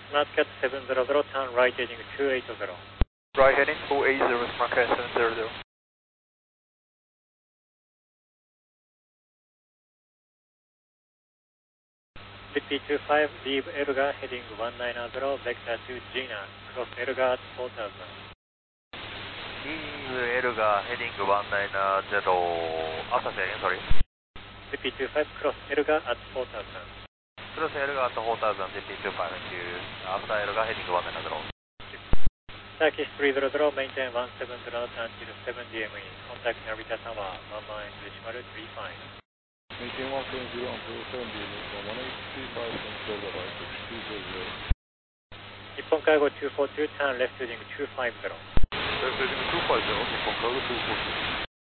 Smartcat 700, turn right heading 280. Right heading 280, Smartcat 700. BP25, leave Elga heading 190, vector to Gina, cross Elga at 4000. Leave Elga heading 190, sorry. BP25, cross Elga at 4000. Cross Elga at 4000, BP25, thank you. After Elga heading 190. Turkish 300, maintain 170 knots until 7 DME. Contact Narita Tower, 11 English Maru 35. Maintain 170 until 7 DME from 1835 from Delta by 6200. Nippon Cargo 242, turn left heading 250. Left heading 250, Nippon Cargo 242.